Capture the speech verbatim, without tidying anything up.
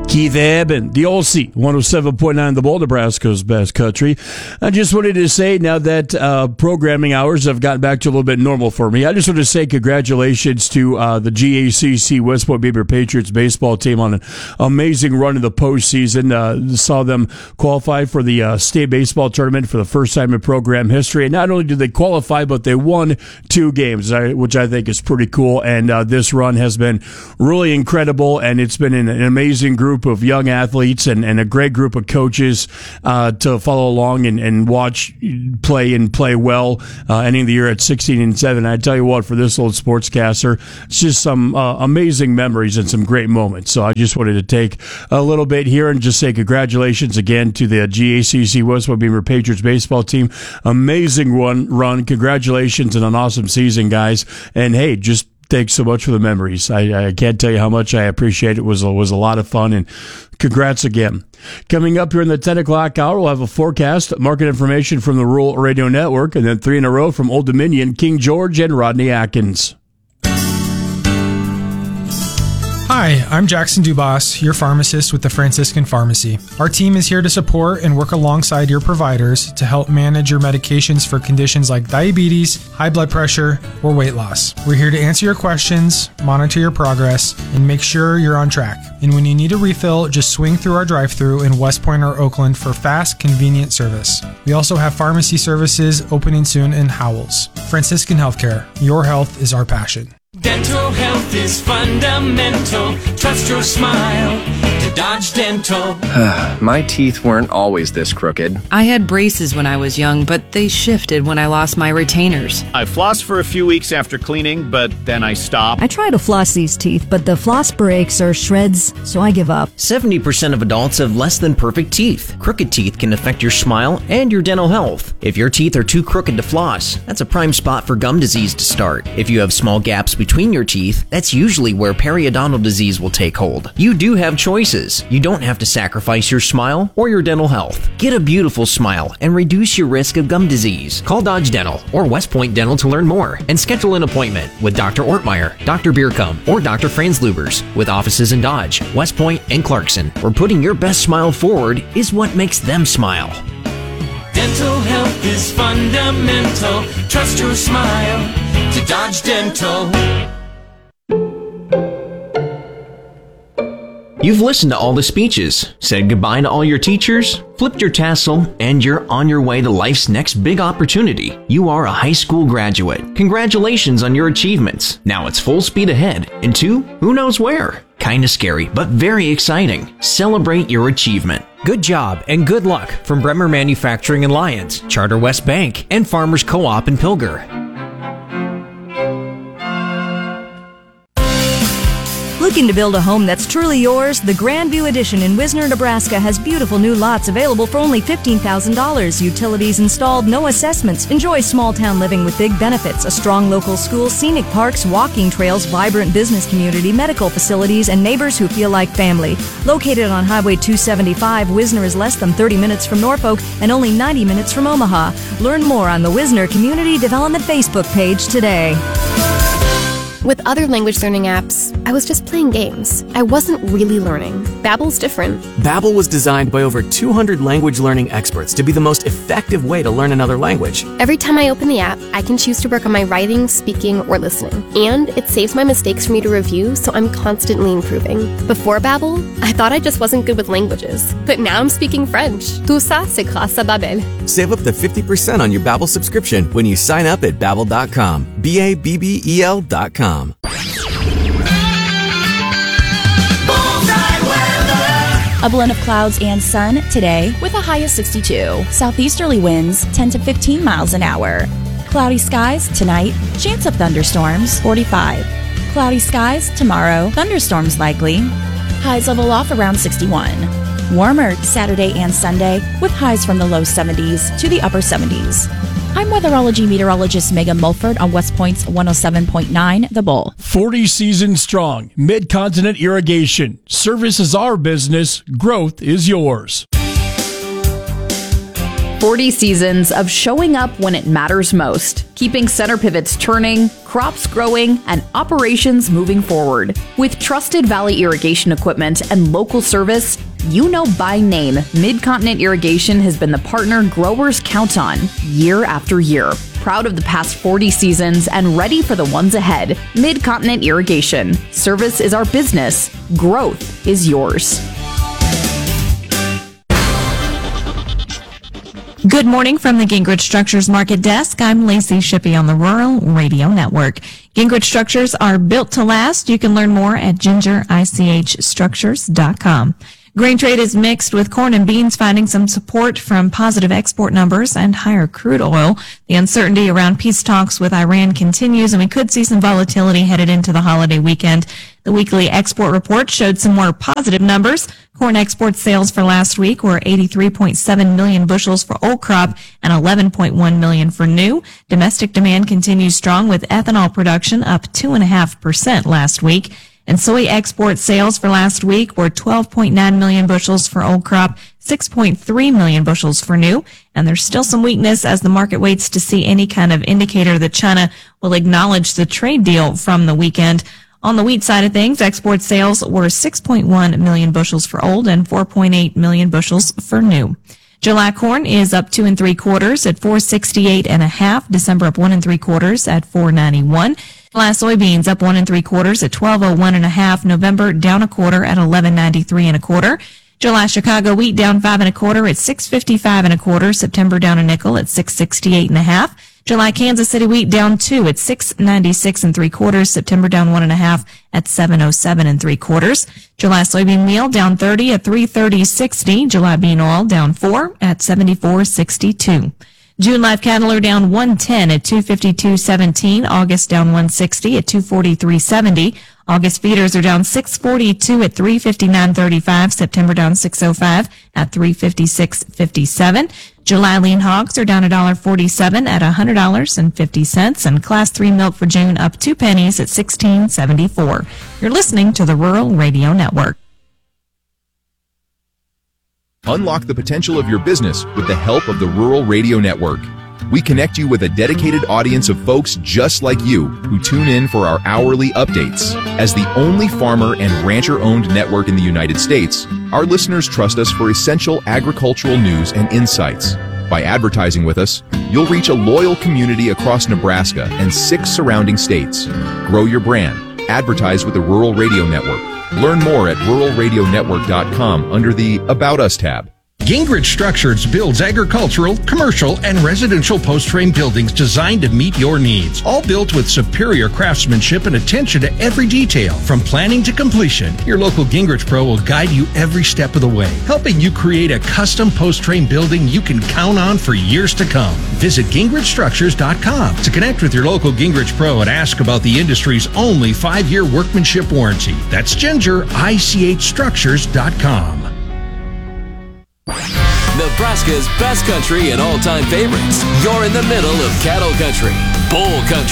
Keith Eben, the O C, one oh seven point nine The Bull, Nebraska's best country. I just wanted to say, now that uh, programming hours have gotten back to a little bit normal for me, I just want to say congratulations to uh, the G A C C West Point Baber Patriots baseball team on an amazing run in the postseason. Uh, saw them qualify for the uh, state baseball tournament for the first time in program history. And not only did they qualify, but they won two games, which I think is pretty cool. And uh, this run has been really incredible, and it's been an, an amazing group of young athletes and, and a great group of coaches uh, to follow along and, and watch play and play well, uh, ending the year at sixteen and seven. I tell you what, for this old sportscaster, it's just some uh, amazing memories and some great moments. So I just wanted to take a little bit here and just say congratulations again to the G A C C West Point Beaver Patriots baseball team. Amazing run, run. Congratulations and an awesome season, guys. And hey, just thanks so much for the memories. I, I can't tell you how much I appreciate it. It was, was a lot of fun, and congrats again. Coming up here in the ten o'clock hour, we'll have a forecast, market information from the Rural Radio Network, and then three in a row from Old Dominion, King George, and Rodney Atkins. Hi, I'm Jackson Dubas, your pharmacist with the Franciscan Pharmacy. Our team is here to support and work alongside your providers to help manage your medications for conditions like diabetes, high blood pressure, or weight loss. We're here to answer your questions, monitor your progress, and make sure you're on track. And when you need a refill, just swing through our drive-thru in West Point or Oakland for fast, convenient service. We also have pharmacy services opening soon in Howells. Franciscan Healthcare, your health is our passion. Dental health is fundamental. Trust your smile to Dodge Dental. My teeth weren't always this crooked. I had braces when I was young, but they shifted when I lost my retainers. I flossed for a few weeks after cleaning, but then I stopped. I try to floss these teeth, but the floss breaks or shreds, so I give up. seventy percent of adults have less than perfect teeth. Crooked teeth can affect your smile and your dental health. If your teeth are too crooked to floss, that's a prime spot for gum disease to start. If you have small gaps between your teeth, that's usually where periodontal disease will take hold. You do have choices. You don't have to sacrifice your smile or your dental health. Get a beautiful smile and reduce your risk of gum disease. Call Dodge Dental or West Point Dental to learn more and schedule an appointment with Doctor Ortmeyer, Doctor Bierkum, or Doctor Franz Lubers with offices in Dodge, West Point, and Clarkson, where putting your best smile forward is what makes them smile. Dental health is fundamental. Trust your smile to Dodge Dental. You've listened to all the speeches, said goodbye to all your teachers, flipped your tassel, and you're on your way to life's next big opportunity. You are a high school graduate. Congratulations on your achievements. Now it's full speed ahead into who knows where. Kinda scary, but very exciting. Celebrate your achievement. Good job and good luck from Bremer Manufacturing and Lyons, Charter West Bank, and Farmers Co-op in Pilger. Looking to build a home that's truly yours? The Grandview Edition in Wisner, Nebraska has beautiful new lots available for only fifteen thousand dollars. Utilities installed, no assessments. Enjoy small town living with big benefits. A strong local school, scenic parks, walking trails, vibrant business community, medical facilities, and neighbors who feel like family. Located on Highway two seventy-five, Wisner is less than thirty minutes from Norfolk and only ninety minutes from Omaha. Learn more on the Wisner Community Development Facebook page today. With other language learning apps, I was just playing games. I wasn't really learning. Babbel's different. Babbel was designed by over two hundred language learning experts to be the most effective way to learn another language. Every time I open the app, I can choose to work on my writing, speaking, or listening. And it saves my mistakes for me to review, so I'm constantly improving. Before Babbel, I thought I just wasn't good with languages. But now I'm speaking French. Tout ça, c'est grâce à Babbel. Save up to fifty percent on your Babbel subscription when you sign up at babbel dot com. B A B B E L dot com. A blend of clouds and sun today with a high of sixty-two. Southeasterly winds ten to fifteen miles an hour. Cloudy skies tonight, chance of thunderstorms forty-five. Cloudy skies tomorrow, thunderstorms likely. Highs level off around sixty-one. Warmer Saturday and Sunday with highs from the low seventies to the upper seventies. I'm weatherology meteorologist Megan Mulford on West Point's one oh seven point nine The Bull. forty seasons strong. Mid-Continent Irrigation. Service is our business. Growth is yours. forty seasons of showing up when it matters most, keeping center pivots turning, crops growing, and operations moving forward. With trusted Valley irrigation equipment and local service, you know by name, Mid-Continent Irrigation has been the partner growers count on year after year. Proud of the past forty seasons and ready for the ones ahead. Mid-Continent Irrigation. Service is our business. Growth is yours. Good morning from the Gingrich Structures Market Desk. I'm Lacey Shippey on the Rural Radio Network. Gingrich Structures are built to last. You can learn more at ginger ich structures dot com. Grain trade is mixed, with corn and beans finding some support from positive export numbers and higher crude oil. The uncertainty around peace talks with Iran continues, and we could see some volatility headed into the holiday weekend. The weekly export report showed some more positive numbers. Corn export sales for last week were eighty-three point seven million bushels for old crop and eleven point one million for new. Domestic demand continues strong, with ethanol production up two point five percent last week. And soy export sales for last week were twelve point nine million bushels for old crop, six point three million bushels for new. And there's still some weakness as the market waits to see any kind of indicator that China will acknowledge the trade deal from the weekend. On the wheat side of things, export sales were six point one million bushels for old and four point eight million bushels for new. July corn is up two and three quarters at four sixty-eight and a half. December up one and three quarters at four ninety-one. July soybeans up one and three quarters at twelve oh one and a half. November down a quarter at eleven ninety-three and a quarter. July Chicago wheat down five and a quarter at six fifty-five and a quarter. September down a nickel at six sixty-eight and a half. July Kansas City wheat down two at six ninety-six and three quarters. September down one and a half at seven oh seven and three quarters. July soybean meal down thirty at three thirty sixty. July bean oil down four at seventy-four sixty-two. June live cattle are down one ten at two fifty-two seventeen. August down one sixty at two forty-three seventy. August feeders are down six forty-two at three fifty-nine thirty-five. September down six oh five at three fifty-six fifty-seven. July lean hogs are down one forty-seven at one hundred dollars and fifty cents. And class three milk for June up two pennies at sixteen seventy-four. You're listening to the Rural Radio Network. Unlock the potential of your business with the help of the Rural Radio Network. We connect you with a dedicated audience of folks just like you who tune in for our hourly updates. As the only farmer and rancher-owned network in the United States, our listeners trust us for essential agricultural news and insights. By advertising with us, you'll reach a loyal community across Nebraska and six surrounding states. Grow your brand. Advertise with the Rural Radio Network. Learn more at rural radio network dot com under the About Us tab. Gingrich Structures builds agricultural, commercial, and residential post-frame buildings designed to meet your needs. All built with superior craftsmanship and attention to every detail. From planning to completion, your local Gingrich Pro will guide you every step of the way, helping you create a custom post-frame building you can count on for years to come. Visit gingrich structures dot com to connect with your local Gingrich Pro and ask about the industry's only five-year workmanship warranty. That's ginger ich structures dot com. Nebraska's best country and all-time favorites. You're in the middle of cattle country, bull country.